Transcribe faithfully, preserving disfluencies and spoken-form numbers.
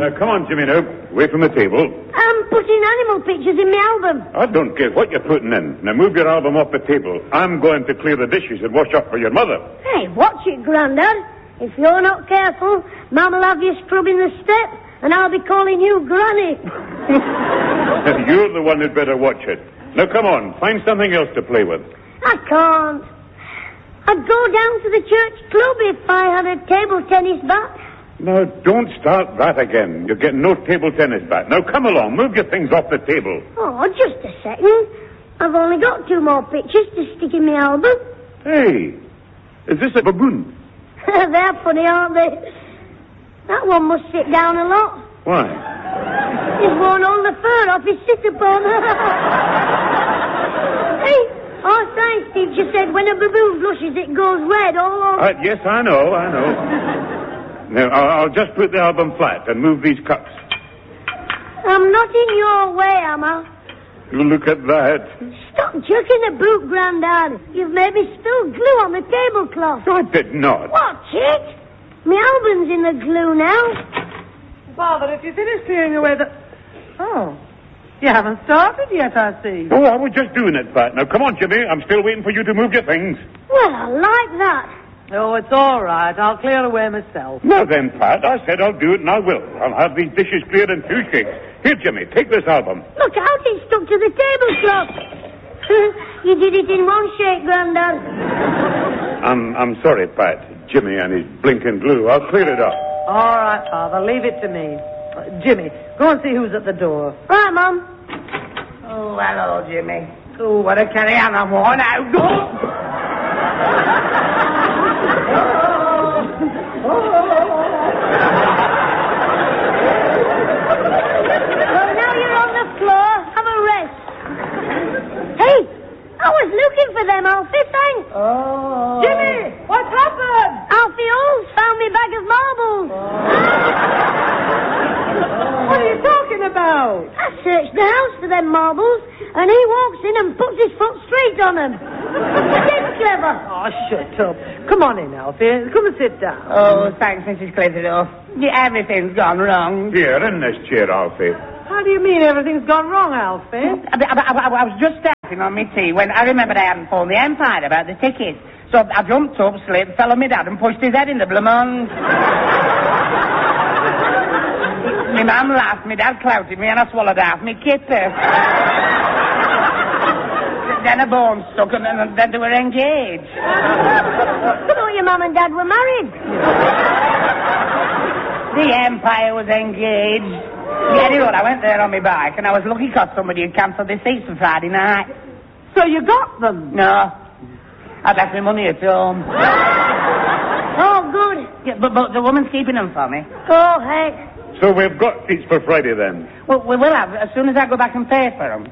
Now, come on, Jimmy, now. Away from the table. I'm putting animal pictures in my album. I don't care what you're putting in. Now, move your album off the table. I'm going to clear the dishes and wash up for your mother. Hey, watch it, Grandad. If you're not careful, Mum'll have you scrubbing the step, and I'll be calling you Granny. You're the one who'd better watch it. Now, come on. Find something else to play with. I can't. I'd go down to the church club if I had a table tennis bat. Now, don't start that again. You're getting no table tennis bat. Now, come along. Move your things off the table. Oh, just a second. I've only got two more pictures to stick in my album. Hey, is this a baboon? They're funny, aren't they? That one must sit down a lot. Why? He's worn all the fur off his sit-upon. Hey, our science teacher said when a baboon blushes, it goes red all over. Uh, yes, I know, I know. Now, I'll, I'll just put the album flat and move these cups. I'm not in your way, am I? You look at that. Stop jerking the boot, Grandad. You've made me spill glue on the tablecloth. I did not. Watch it. My album's in the glue now. Father, if you finish clearing away the... Oh, you haven't started yet, I see. Oh, I was just doing it, Pat. Now, come on, Jimmy. I'm still waiting for you to move your things. Well, I like that. Oh, it's all right. I'll clear away myself. Now then, Pat, I said I'll do it, and I will. I'll have these dishes cleared in two shakes. Here, Jimmy, take this album. Look out, it's stuck to the tablecloth. You did it in one shake, Grandad. I'm, I'm sorry, Pat. Jimmy and his blinking glue. I'll clear it up. All right, Father, leave it to me. Uh, Jimmy, go and see who's at the door. Right, Mum. Oh, hello, Jimmy. Oh, what a carry on I'm worn out. Well, now you're on the floor. Have a rest. Hey, I was looking for them, Alfie, thanks. Oh. Jimmy, what's happened? Alfie Halls found me bag of marbles. What are you talking about? I searched the house for them marbles, and he walks in and puts his foot straight on them. It's clever. Oh, shut up. Come on in, Alfie. Come and sit down. Oh, thanks, Missus Clifford. Yeah, everything's gone wrong. Here, in this chair, Alfie. How do you mean everything's gone wrong, Alfie? I, I, I, I was just starting on my tea when I remembered I hadn't phoned the Empire about the tickets. So I jumped up, slipped, fell on my dad and pushed his head in the Blamont. My mum laughed, my dad clouted me and I swallowed half my kipper. Then a bone stuck and then, then they were engaged. I thought your mum and dad were married. The Empire was engaged. Yeah, anyway, I went there on my bike and I was lucky because somebody had cancelled the seats for Friday night. So you got them? No. I'd left my money at home. Oh, good. Yeah, but, but the woman's keeping them for me. Oh, heck. So we've got seats for Friday, then. Well, we will have as soon as I go back and pay for them.